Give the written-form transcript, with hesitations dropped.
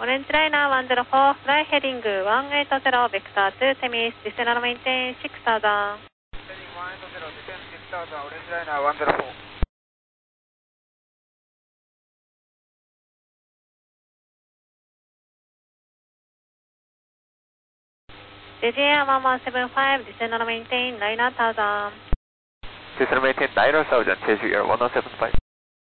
Orange Liner 104, fly heading 180, vector to Temis, descend and maintain 6000. Heading 180, descend 6000, Orange Liner 104. JGA 1175, descend and maintain 9000. Descend and maintain 9000, Jeju Air 1075.